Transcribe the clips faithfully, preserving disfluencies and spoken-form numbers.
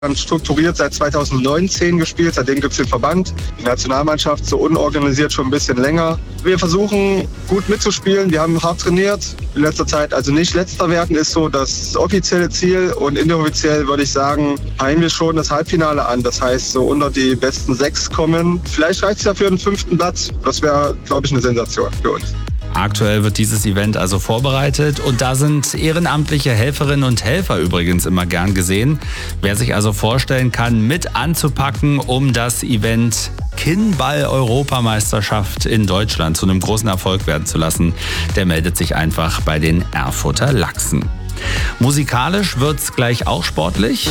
strukturiert seit zweitausendneunzehn gespielt, seitdem gibt es den Verband. Die Nationalmannschaft so unorganisiert schon ein bisschen länger. Wir versuchen gut mitzuspielen, wir haben hart trainiert in letzter Zeit, also nicht letzter werden ist so das offizielle Ziel und inoffiziell würde ich sagen, peilen wir schon das Halbfinale an, das heißt so unter die besten sechs kommen. Vielleicht reicht es ja für den fünften Platz, das wäre glaube ich eine Sensation für uns. Aktuell wird dieses Event also vorbereitet und da sind ehrenamtliche Helferinnen und Helfer übrigens immer gern gesehen. Wer sich also vorstellen kann, mit anzupacken, um das Event Kinnball-Europameisterschaft in Deutschland zu einem großen Erfolg werden zu lassen, der meldet sich einfach bei den Erfurter Lachsen. Musikalisch wird's gleich auch sportlich.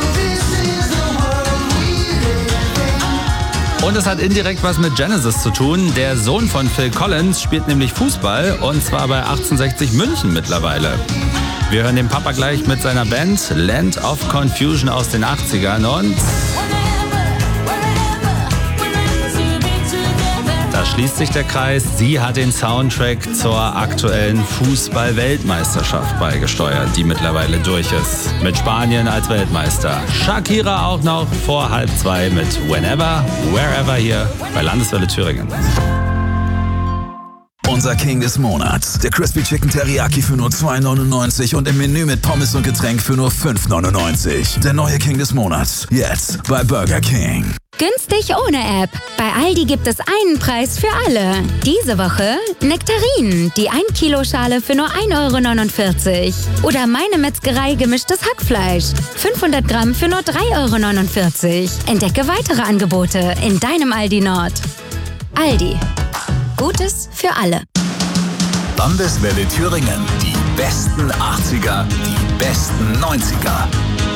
Und es hat indirekt was mit Genesis zu tun. Der Sohn von Phil Collins spielt nämlich Fußball und zwar bei achtzehnhundertsechzig München mittlerweile. Wir hören den Papa gleich mit seiner Band Land of Confusion aus den achtzigern und da schließt sich der Kreis. Sie hat den Soundtrack zur aktuellen Fußball-Weltmeisterschaft beigesteuert, die mittlerweile durch ist. Mit Spanien als Weltmeister. Shakira auch noch vor halb zwei mit Whenever, Wherever hier bei Landeswelle Thüringen. Unser King des Monats. Der Crispy Chicken Teriyaki für nur zwei neunundneunzig und im Menü mit Pommes und Getränk für nur fünf neunundneunzig. Der neue King des Monats. Jetzt bei Burger King. Günstig ohne App. Bei Aldi gibt es einen Preis für alle. Diese Woche Nektarinen, die ein Kilo Schale für nur ein Euro neunundvierzig. Oder Meine Metzgerei gemischtes Hackfleisch. fünfhundert Gramm für nur drei Euro neunundvierzig. Entdecke weitere Angebote in deinem Aldi Nord. Aldi. Gutes für alle. Landeswelle Thüringen. Die besten achtziger, die besten neunziger.